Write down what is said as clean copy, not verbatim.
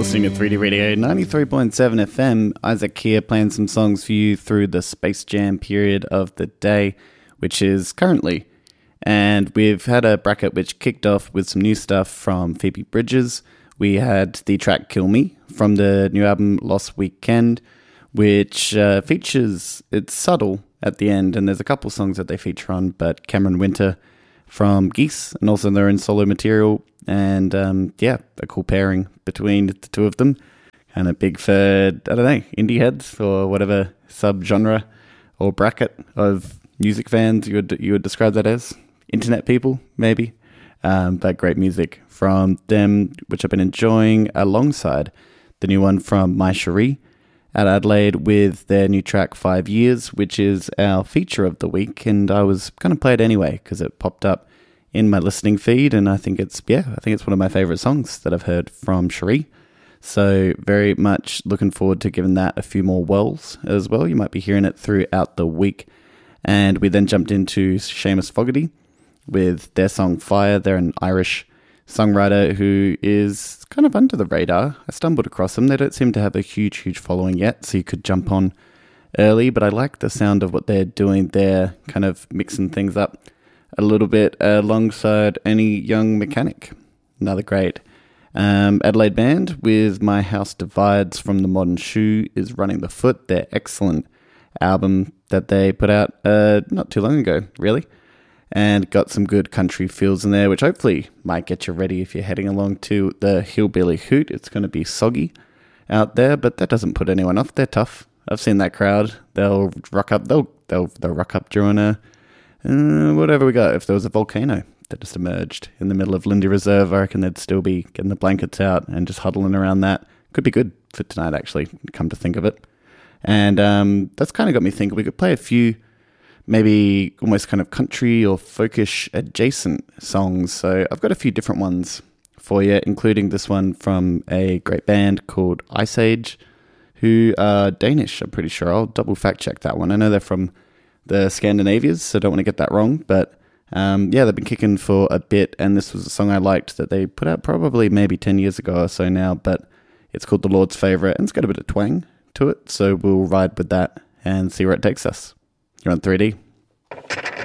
listening to 3D Radio 93.7 FM. Isaac here playing some songs for you through the Space Jam period of the day, which is currently. And we've had a bracket which kicked off with some new stuff from Phoebe Bridgers. We had the track Kill Me from the new album Lost Weekend, which features, it's subtle at the end, and there's a couple songs that they feature on, but Cameron Winter from Geese, and also their own solo material, and a cool pairing between the two of them. Kind of big for, I don't know, indie heads or whatever sub-genre or bracket of music fans you would describe that as. Internet people, maybe. But great music from them, which I've been enjoying alongside the new one from My Cherie at Adelaide with their new track 5 Years, which is our feature of the week, and I was going to play it anyway because it popped up in my listening feed, and I think it's one of my favourite songs that I've heard from Cherie. So very much looking forward to giving that a few more whirls as well. You might be hearing it throughout the week. And we then jumped into Seamus Fogarty with their song Fire. They're an Irish songwriter who is kind of under the radar. I stumbled across them. They don't seem to have a huge following yet, so you could jump on early, but I like the sound of what they're doing there, kind of mixing things up a little bit alongside Any Young Mechanic, another great Adelaide band with My House Divides from The Modern Shoe is Running the Foot, their excellent album that they put out not too long ago, really, and got some good country feels in there, which hopefully might get you ready if you're heading along to the Hillbilly Hoot. It's going to be soggy out there, but that doesn't put anyone off. They're tough. I've seen that crowd. They'll rock up. They'll rock up during a whatever we got. If there was a volcano that just emerged in the middle of Lindy Reserve, I reckon they'd still be getting the blankets out and just huddling around that. Could be good for tonight, actually, come to think of it. And that's kind of got me thinking we could play a few maybe almost kind of country or folkish adjacent songs. So I've got a few different ones for you, including this one from a great band called Ice Age, who are Danish, I'm pretty sure. I'll double fact check that one. I know they're from the Scandinavians, so I don't want to get that wrong, but they've been kicking for a bit, and this was a song I liked that they put out probably maybe 10 years ago or so now, but it's called The Lord's Favourite, and it's got a bit of twang to it, so we'll ride with that and see where it takes us. You're on 3D.